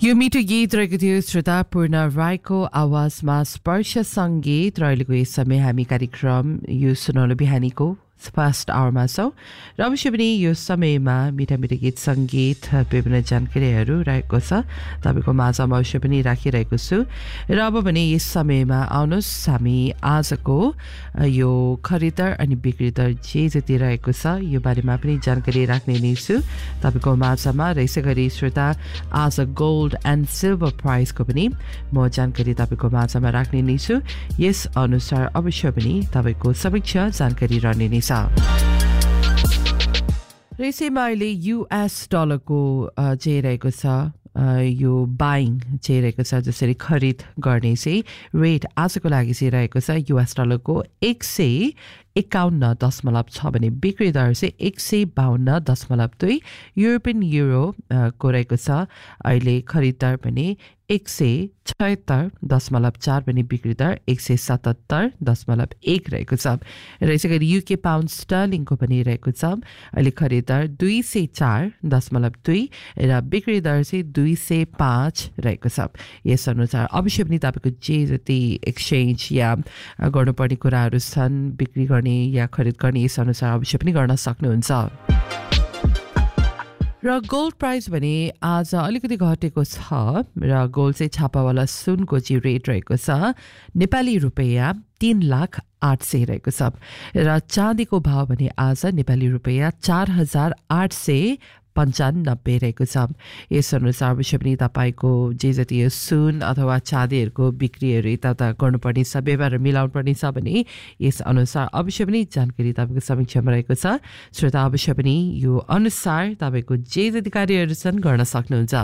यो मिठो गीत रहेको थियो श्रोता पूर्ण राईको आवाजमा स्पर्श सङ्गीत र अहिलेको यस समय हामी कार्यक्रम यो सुनौलो बिहानीको फर्स्ट आवरमा छौँ र अवश्य पनि यो समयमा मिठा मिठा गीत सङ्गीत विभिन्न जानकारीहरू रहेको छ तपाईँको माझमा अवश्य पनि राखिरहेको छु र अब भने यस समयमा आउनुहोस् हामी आजको यो खरिददार अनि बिक्रीदार जे जति रहेको छ यो बारेमा पनि जानकारी राख्ने नै छु तपाईँको माझमा र यसै गरी श्रोता आज गोल्ड एन्ड सिल्भर प्राइसको पनि म जानकारी तपाईँको माझमा राख्ने नै छु यस अनुसार अवश्य पनि तपाईँको समक्ष जानकारी रहने नै छ र यसैमा अहिले US डलरको चाहिँ रहेको छ यो बाइङ चाहिँ रहेको छ जसरी खरिद गर्ने चाहिँ रेट आजको लागि चाहिँ रहेको छ US डलरको 151.6 भने बिक्री दर चाहिँ 152.2 युरोपियन युरो को रहेको छ अहिले खरिद दर पनि 176.4 भने बिक्री दर 177.1 रहेको छ र यसै गरी युके पाउन्ड स्टर्लिङको पनि रहेको छ अहिले खरिद दर 204.2 र बिक्री दर चाहिँ 205 रहेको छ यस अनुसार अवश्य पनि तपाईँको जे जति एक्सचेन्ज या गर्नुपर्ने कुराहरू छन् बिक्री गर्ने या खरिद गर्ने यस अनुसार अवश्य पनि गर्न सक्नुहुन्छ र गोल्ड प्राइस भने आज अलिकति घटेको छ र गोल्ड चाहिँ छापावाला सुनको चाहिँ रेट रहेको छ नेपाली रुपैयाँ 3,08,000 रहेको छ र चाँदीको भाव भने आज नेपाली रुपैयाँ 4,895 रहेको छ यस अनुसार अवश्य पनि तपाईँको जे जति यो सुन अथवा चाँदीहरूको बिक्रीहरू यताउता गर्नुपर्ने छ व्यवहार मिलाउनु पर्ने छ भने यस अनुसार अवश्य पनि जानकारी तपाईँको समीक्षामा रहेको छ श्रोता अवश्य पनि यो अनुसार तपाईँको जे जति कार्यहरू छन् गर्न सक्नुहुन्छ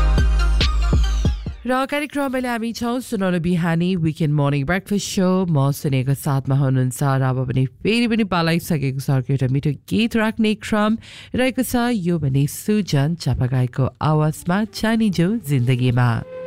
र कार्यक्रम अहिले हामी छौँ सुनौलो बिहानी विकेन्ड मर्निङ ब्रेकफास्ट सो म सुनेको साथमा हुनुहुन्छ र अब पनि फेरि पनि पालाइसकेको छ एउटा मिठो गीत राख्ने क्रम रहेको छ यो भने सुजन चापागाईको आवाजमा चानी जो जिन्दगीमा